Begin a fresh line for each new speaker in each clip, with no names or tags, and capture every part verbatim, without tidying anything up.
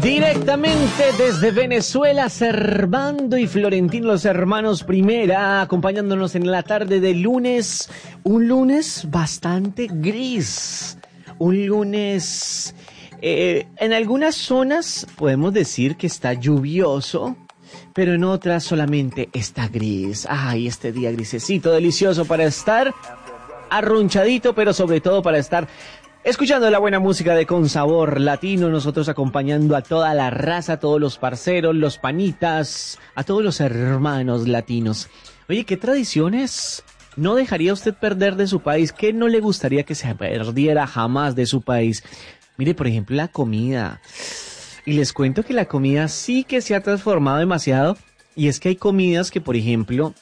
Directamente desde Venezuela, Servando y Florentino, los hermanos Primera, acompañándonos en la tarde de lunes. Un lunes bastante gris. Un lunes... Eh, en algunas zonas podemos decir que está lluvioso, pero en otras solamente está gris. Ay, este día grisecito, delicioso para estar arrunchadito, pero sobre todo para estar escuchando la buena música de Con Sabor Latino, nosotros acompañando a toda la raza, a todos los parceros, los panitas, a todos los hermanos latinos. Oye, ¿qué tradiciones no dejaría usted perder de su país? ¿Qué no le gustaría que se perdiera jamás de su país? Mire, por ejemplo, la comida. Y les cuento que la comida sí que se ha transformado demasiado. Y es que hay comidas que, por ejemplo,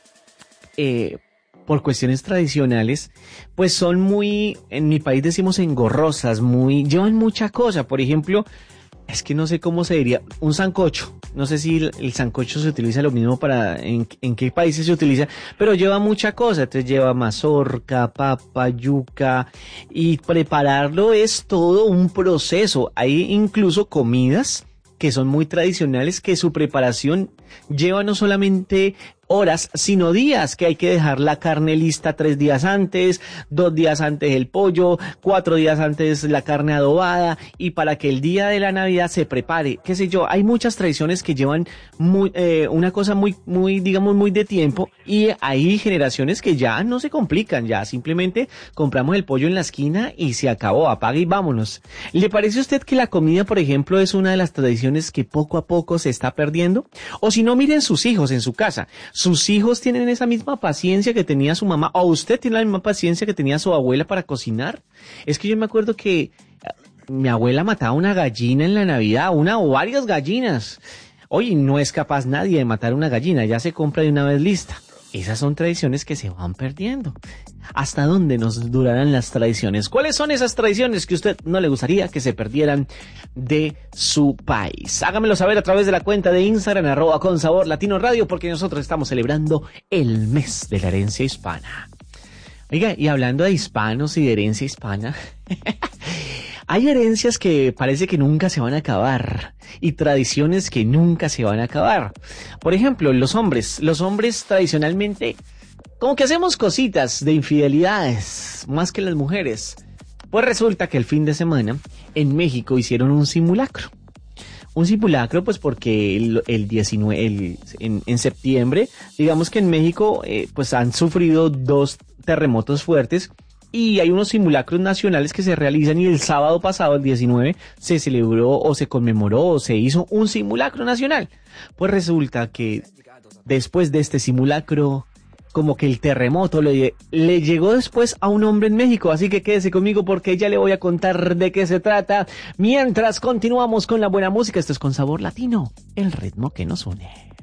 eh, por cuestiones tradicionales, pues son muy, en mi país decimos engorrosas, muy, llevan mucha cosa. Por ejemplo, es que no sé cómo se diría, un sancocho. No sé si el, el sancocho se utiliza lo mismo para, en, en qué países se utiliza, pero lleva mucha cosa. Entonces lleva mazorca, papa, yuca, y prepararlo es todo un proceso. Hay incluso comidas que son muy tradicionales, que su preparación lleva no solamente horas, sino días, que hay que dejar la carne lista tres días antes, dos días antes el pollo, cuatro días antes la carne adobada, y para que el día de la Navidad se prepare, qué sé yo, hay muchas tradiciones que llevan muy, eh, una cosa muy, muy, digamos, muy de tiempo, y hay generaciones que ya no se complican, ya simplemente compramos el pollo en la esquina y se acabó, apaga y vámonos. ¿Le parece a usted que la comida, por ejemplo, es una de las tradiciones que poco a poco se está perdiendo? O si no, miren sus hijos en su casa. ¿Sus hijos tienen esa misma paciencia que tenía su mamá? ¿O usted tiene la misma paciencia que tenía su abuela para cocinar? Es que yo me acuerdo que mi abuela mataba una gallina en la Navidad, una o varias gallinas. Hoy no es capaz nadie de matar una gallina, ya se compra de una vez lista. Esas son tradiciones que se van perdiendo. ¿Hasta dónde nos durarán las tradiciones? ¿Cuáles son esas tradiciones que a usted no le gustaría que se perdieran de su país? Hágamelo saber a través de la cuenta de Instagram, arroba Con Sabor Latino Radio, porque nosotros estamos celebrando el mes de la herencia hispana. Oiga, y hablando de hispanos y de herencia hispana, hay herencias que parece que nunca se van a acabar y tradiciones que nunca se van a acabar. Por ejemplo, los hombres. Los hombres tradicionalmente como que hacemos cositas de infidelidades más que las mujeres. Pues resulta que el fin de semana en México hicieron un simulacro. Un simulacro pues porque el, el diecinueve, el, en, en septiembre, digamos que en México eh, pues han sufrido dos terremotos fuertes. Y hay unos simulacros nacionales que se realizan y el sábado pasado, el diecinueve, se celebró o se conmemoró o se hizo un simulacro nacional. Pues resulta que después de este simulacro, como que el terremoto le, le llegó después a un hombre en México. Así que quédese conmigo porque ya le voy a contar de qué se trata. Mientras continuamos con la buena música, esto es Con Sabor Latino, el ritmo que nos une.